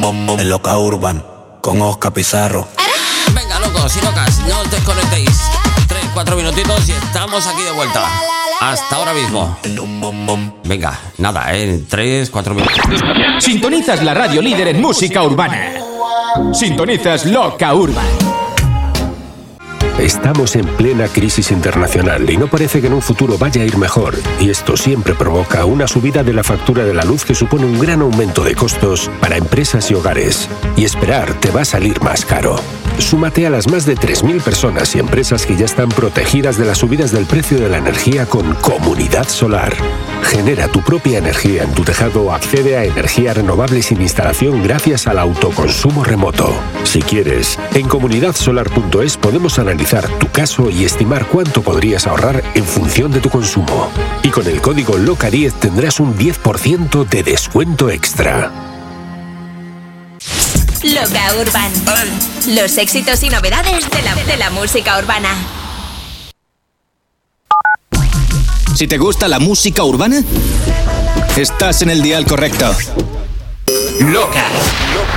En Loca Urban, con Oscar Pizarro. Venga, locos y locas, no os desconectéis. 3-4 minutitos y estamos aquí de vuelta. Hasta ahora mismo. Venga, nada, en 3-4 minutos. Sintonizas la radio líder en música urbana. Sintonizas Loca Urban. Estamos en plena crisis internacional y no parece que en un futuro vaya a ir mejor. Y esto siempre provoca una subida de la factura de la luz que supone un gran aumento de costos para empresas y hogares. Y esperar te va a salir más caro. Súmate a las más de 3.000 personas y empresas que ya están protegidas de las subidas del precio de la energía con Comunidad Solar. Genera tu propia energía en tu tejado o accede a energías renovables sin instalación gracias al autoconsumo remoto. Si quieres, en comunidadsolar.es podemos analizar tu caso y estimar cuánto podrías ahorrar en función de tu consumo. Y con el código LOCA10 tendrás un 10% de descuento extra. Loca Urban. Los éxitos y novedades de la música urbana. Si te gusta la música urbana, estás en el dial correcto. Loca.